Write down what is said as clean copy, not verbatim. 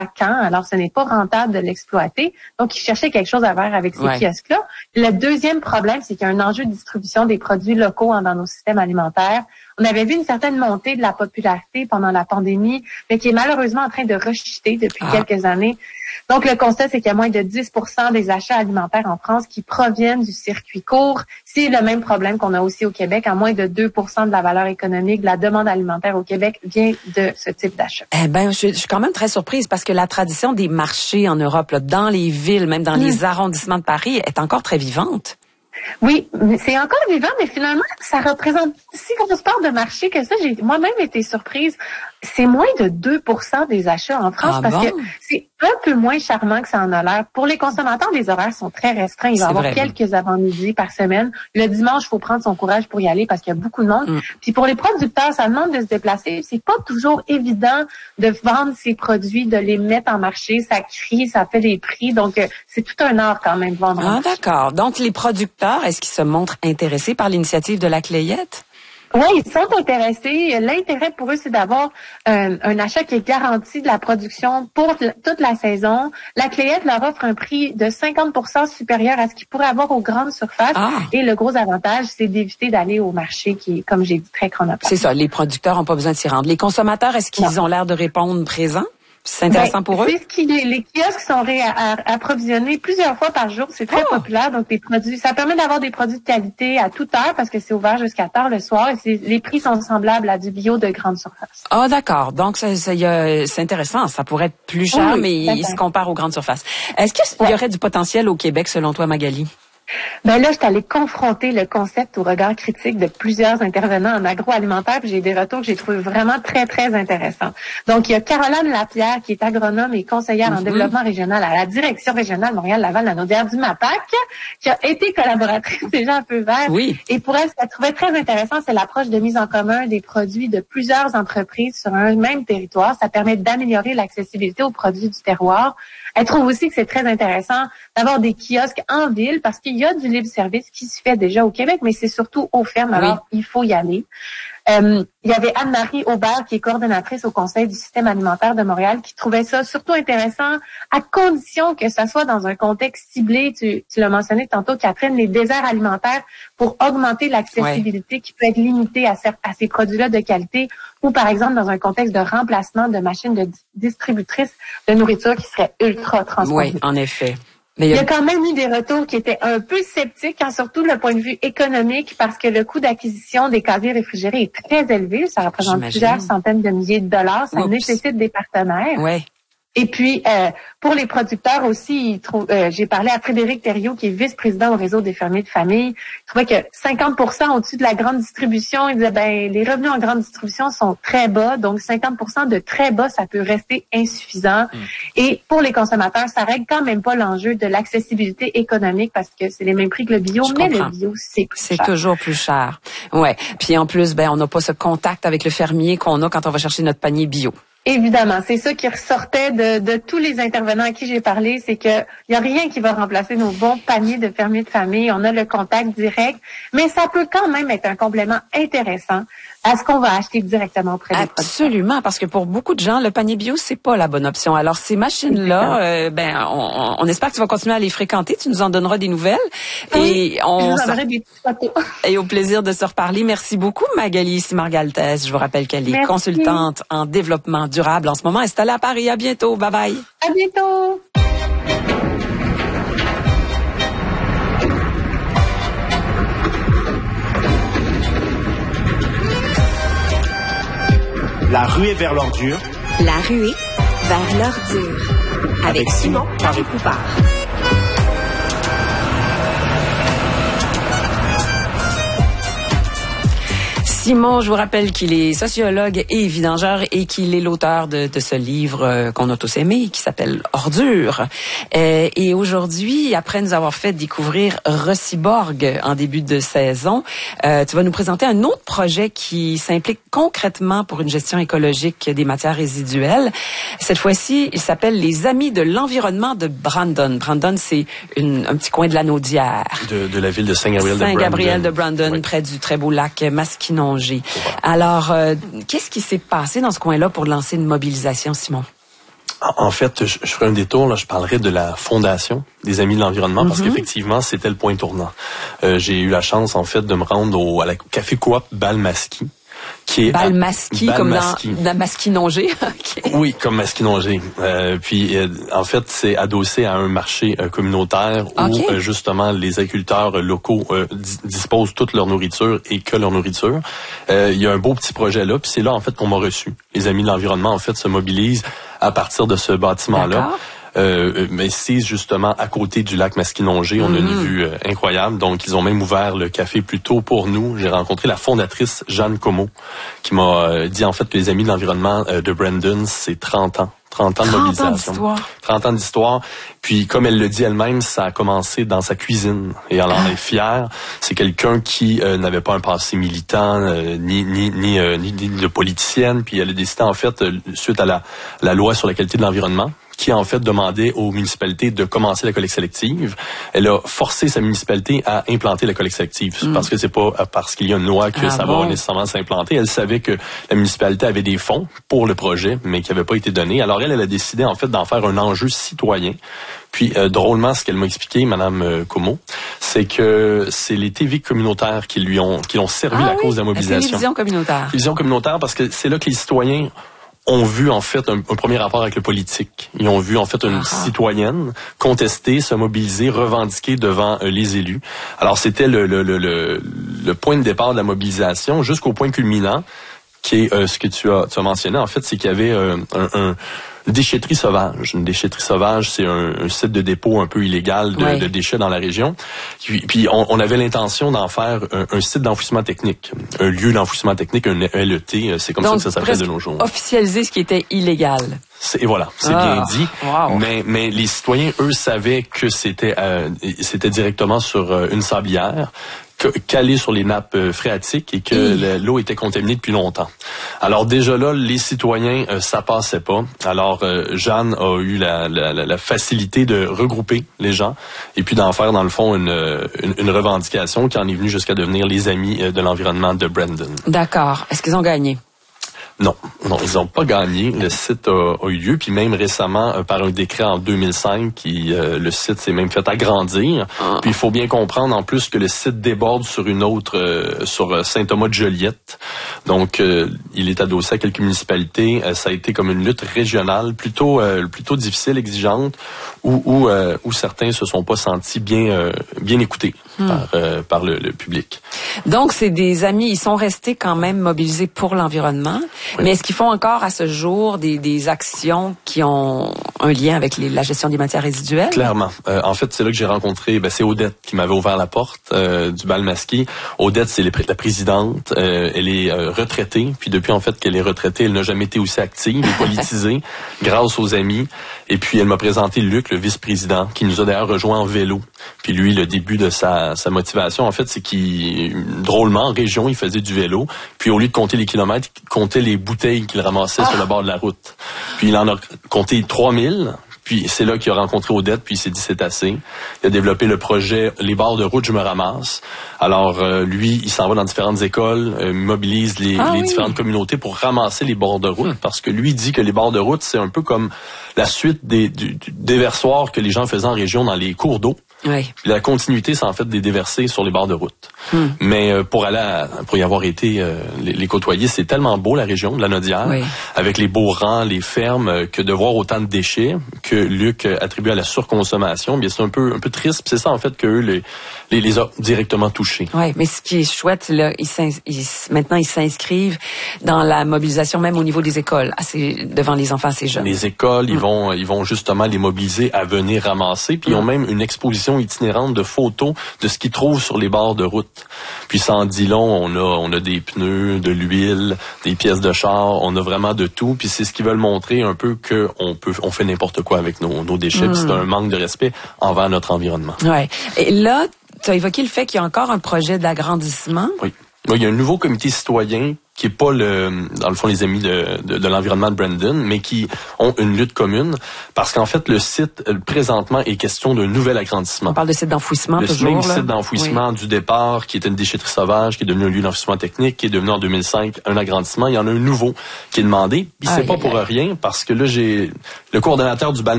vacant, alors ce n'est pas rentable de l'exploiter. Donc, ils cherchaient quelque chose à faire avec ces kiosques-là. Le deuxième problème, c'est qu'il y a un enjeu de distribution des produits locaux dans nos systèmes alimentaires. On avait vu une certaine montée de la popularité pendant la pandémie, mais qui est malheureusement en train de rechuter depuis quelques années. Donc, le constat, c'est qu'il y a moins de 10% des achats alimentaires en France qui proviennent du circuit court. C'est le même problème qu'on a aussi au Québec. À moins de 2% de la valeur économique de la demande alimentaire au Québec vient de ce type d'achat. Eh ben, je suis quand même très surprise parce que la tradition des marchés en Europe, là, dans les villes, même dans les arrondissements de Paris, est encore très vivante. Oui, c'est encore vivant, mais finalement, ça représente si grosse part de marché que ça. J'ai moi-même été surprise. C'est moins de 2% des achats en France parce que c'est un peu moins charmant que ça en a l'air. Pour les consommateurs, les horaires sont très restreints. Il va y avoir quelques avant-midi par semaine. Le dimanche, il faut prendre son courage pour y aller parce qu'il y a beaucoup de monde. Puis pour les producteurs, ça demande de se déplacer. C'est pas toujours évident de vendre ses produits, de les mettre en marché. Ça crie, ça fait des prix. Donc, c'est tout un art quand même de vendre. Ah, d'accord. Donc, les producteurs, est-ce qu'ils se montrent intéressés par l'initiative de la Clayette? Oui, ils sont intéressés. L'intérêt pour eux, c'est d'avoir un achat qui est garanti de la production pour toute la saison. La Clayette leur offre un prix de 50% supérieur à ce qu'ils pourraient avoir aux grandes surfaces. Et le gros avantage, c'est d'éviter d'aller au marché qui est, comme j'ai dit, très chronophage. C'est ça, les producteurs n'ont pas besoin de s'y rendre. Les consommateurs, est-ce qu'ils ont l'air de répondre présents? C'est intéressant pour eux? C'est ce qui les kiosques sont approvisionnés plusieurs fois par jour. C'est très populaire. Donc, les produits, ça permet d'avoir des produits de qualité à toute heure parce que c'est ouvert jusqu'à tard le soir et les prix sont semblables à du bio de grande surface. Ah, d'accord. Donc, c'est intéressant. Ça pourrait être plus cher, mais il se compare aux grandes surfaces. Est-ce qu'il y aurait du potentiel au Québec, selon toi, Magali? Ben là, je suis allée confronter le concept au regard critique de plusieurs intervenants en agroalimentaire, puis j'ai des retours que j'ai trouvé vraiment très, très intéressants. Donc, il y a Caroline Lapierre, qui est agronome et conseillère en développement régional à la Direction régionale Montréal-Laval-Lanaudière du MAPAC, qui a été collaboratrice déjà un peu vert. Oui. Et pour elle, ce qu'elle trouvait très intéressant, c'est l'approche de mise en commun des produits de plusieurs entreprises sur un même territoire. Ça permet d'améliorer l'accessibilité aux produits du terroir. Elle trouve aussi que c'est très intéressant d'avoir des kiosques en ville parce qu'il y a du libre-service qui se fait déjà au Québec, mais c'est surtout aux fermes, alors il faut y aller. Il y avait Anne-Marie Aubert, qui est coordonnatrice au Conseil du système alimentaire de Montréal, qui trouvait ça surtout intéressant à condition que ça soit dans un contexte ciblé. Tu l'as mentionné tantôt, Catherine, les déserts alimentaires pour augmenter l'accessibilité qui peut être limitée à ces produits-là de qualité ou, par exemple, dans un contexte de remplacement de machines de distributrices de nourriture qui seraient ultra transformées. Oui, en effet. Mais il y a quand même eu des retours qui étaient un peu sceptiques, surtout le point de vue économique, parce que le coût d'acquisition des casiers réfrigérés est très élevé. Ça représente plusieurs centaines de milliers de dollars. Ça nécessite des partenaires. Ouais. Et puis, pour les producteurs aussi, j'ai parlé à Frédéric Thériault, qui est vice-président au réseau des fermiers de famille. Il trouvait que 50% au-dessus de la grande distribution, il disait, les revenus en grande distribution sont très bas. Donc, 50% de très bas, ça peut rester insuffisant. Et pour les consommateurs, ça règle quand même pas l'enjeu de l'accessibilité économique parce que c'est les mêmes prix que le bio, mais le bio, c'est plus cher. C'est toujours plus cher. Ouais. Puis en plus, on n'a pas ce contact avec le fermier qu'on a quand on va chercher notre panier bio. Évidemment, c'est ça qui ressortait de tous les intervenants à qui j'ai parlé, c'est que il y a rien qui va remplacer nos bons paniers de fermiers de famille. On a le contact direct, mais ça peut quand même être un complément intéressant à ce qu'on va acheter directement auprès des producteurs. Absolument, parce que pour beaucoup de gens, le panier bio, c'est pas la bonne option. Alors, ces machines-là, on espère que tu vas continuer à les fréquenter. Tu nous en donneras des nouvelles. Oui, je vous enverrai des petites photos. Et au plaisir de se reparler. Merci beaucoup, Magali Simargaltès. Je vous rappelle qu'elle est consultante en développement durable en ce moment, installée à Paris. À bientôt. Bye bye. À bientôt. La ruée vers l'ordure. La ruée vers l'ordure. Avec Simon Paré-Coupard. Simon, je vous rappelle qu'il est sociologue et vidangeur et qu'il est l'auteur de ce livre qu'on a tous aimé, qui s'appelle Ordure. Et aujourd'hui, après nous avoir fait découvrir Reciborg en début de saison, tu vas nous présenter un autre projet qui s'implique concrètement pour une gestion écologique des matières résiduelles. Cette fois-ci, il s'appelle Les Amis de l'environnement de Brandon. Brandon, c'est un petit coin de la Naudière. De la ville de Saint-Gabriel de Brandon, près du très beau lac Masquinongé. Alors, qu'est-ce qui s'est passé dans ce coin-là pour lancer une mobilisation, Simon? En fait, je ferai un détour, là, je parlerai de la Fondation des Amis de l'Environnement, parce qu'effectivement, c'était le point tournant. J'ai eu la chance, en fait, de me rendre à la Café Coop Balmasquie, qui est Balmasquie, comme dans Masquinongé. Okay. Oui, comme Masquinongé. En fait, c'est adossé à un marché communautaire où justement les agriculteurs locaux disposent toute leur nourriture et que leur nourriture. Il y a un beau petit projet là, puis c'est là en fait qu'on m'a reçu. Les Amis de l'Environnement en fait se mobilisent à partir de ce bâtiment-là. Mais c'est justement à côté du lac Masquinongé. On a une vue incroyable. Donc, ils ont même ouvert le café plus tôt pour nous. J'ai rencontré la fondatrice, Jeanne Comeau, qui m'a dit en fait que les Amis de l'Environnement de Brandon, c'est 30 ans. 30 ans de mobilisation. 30 ans d'histoire. Puis, comme elle le dit elle-même, ça a commencé dans sa cuisine. Et elle en est fière. C'est quelqu'un qui n'avait pas un passé militant, ni de politicienne. Puis, elle a décidé, en fait, suite à la loi sur la qualité de l'environnement, qui en fait demandait aux municipalités de commencer la collecte sélective. Elle a forcé sa municipalité à implanter la collecte sélective. Parce que c'est pas parce qu'il y a une loi que ça va nécessairement s'implanter. Elle savait que la municipalité avait des fonds pour le projet, mais qui n'avaient pas été donnés. Alors elle a décidé en fait d'en faire un enjeu citoyen. Puis drôlement, ce qu'elle m'a expliqué, Madame Comeau, c'est que c'est les TV communautaires qui l'ont servi la cause de la mobilisation. C'est télévision communautaire. Télévision communautaire, parce que c'est là que les citoyens ont vu en fait un premier rapport avec le politique. Ils ont vu en fait une citoyenne contester, se mobiliser, revendiquer devant les élus. Alors c'était le point de départ de la mobilisation jusqu'au point culminant, qui est ce que tu as mentionné. En fait, c'est qu'il y avait une déchetterie sauvage. Une déchetterie sauvage, c'est un site de dépôt un peu illégal de déchets dans la région. Puis on avait l'intention d'en faire un site d'enfouissement technique, un lieu d'enfouissement technique, un LET. C'est comme ça que ça s'appelle de nos jours. Officialiser ce qui était illégal. Et voilà, c'est bien dit. Wow. Mais les citoyens, eux, savaient que c'était directement sur une sablière, calé sur les nappes phréatiques et que l'eau était contaminée depuis longtemps. Alors déjà là, les citoyens, ça passait pas. Alors Jeanne a eu la facilité de regrouper les gens et puis d'en faire dans le fond une revendication qui en est venue jusqu'à devenir les Amis de l'Environnement de Brandon. D'accord. Est-ce qu'ils ont gagné? Non, ils n'ont pas gagné. Le site a eu lieu, puis même récemment, par un décret en 2005, le site s'est même fait agrandir. Puis il faut bien comprendre en plus que le site déborde sur une autre, sur Saint-Thomas-de-Joliette. Donc, il est adossé à quelques municipalités. Ça a été comme une lutte régionale, plutôt difficile, exigeante, où certains se sont pas sentis bien écoutés par le public. Donc, c'est des amis, ils sont restés quand même mobilisés pour l'environnement. Oui. Mais est-ce qu'ils font encore à ce jour des actions qui ont un lien avec la gestion des matières résiduelles? Clairement. En fait, c'est là que j'ai rencontré, c'est Odette qui m'avait ouvert la porte du Balmasquie. Odette, c'est la présidente. Elle est retraitée. Puis depuis, en fait, qu'elle est retraitée, elle n'a jamais été aussi active et politisée grâce aux amis. Et puis, elle m'a présenté Luc, le vice-président, qui nous a d'ailleurs rejoint en vélo. Puis lui, le début de sa motivation, en fait, c'est qu'il, drôlement, en région, il faisait du vélo. Puis au lieu de compter les kilomètres, il comptait les bouteilles qu'il ramassait sur le bord de la route. Puis il en a compté 3000. Puis c'est là qu'il a rencontré Odette, puis il s'est dit c'est assez. Il a développé le projet Les bords de route, je me ramasse. Alors lui, il s'en va dans différentes écoles, mobilise les différentes communautés pour ramasser les bords de route, parce que lui dit que les bords de route, c'est un peu comme la suite des déversoirs que les gens faisaient en région dans les cours d'eau. Oui. Puis la continuité, c'est en fait des déversés sur les bords de route. Mais pour y avoir été les côtoyer, c'est tellement beau la région de la Nodière, avec les beaux rangs, les fermes, que de voir autant de déchets que Luc attribue à la surconsommation, bien c'est un peu triste. Puis c'est ça en fait que eux les a directement touchés. Oui, mais ce qui est chouette, là, maintenant ils s'inscrivent dans la mobilisation même au niveau des écoles, devant les enfants assez jeunes. Les écoles, ils vont justement les mobiliser à venir ramasser. Puis ils ont même une exposition itinérante de photos de ce qu'ils trouvent sur les bords de route. Puis ça en dit long, on a des pneus, de l'huile, des pièces de char, on a vraiment de tout. Puis c'est ce qu'ils veulent montrer un peu on fait n'importe quoi avec nos déchets. Puis c'est un manque de respect envers notre environnement. Ouais. Et là, tu as évoqué le fait qu'il y a encore un projet d'agrandissement. Oui. Il y a un nouveau comité citoyen qui est pas dans le fond les amis de l'environnement de Brandon, mais qui ont une lutte commune, parce qu'en fait le site présentement est question d'un nouvel agrandissement. On parle de site d'enfouissement toujours. Le même site d'enfouissement du départ, qui était une déchetterie sauvage, qui est devenu un lieu d'enfouissement technique, qui est devenu en 2005 un agrandissement. Il y en a un nouveau qui est demandé. Puis c'est pas pour rien, parce que là le coordonnateur du bal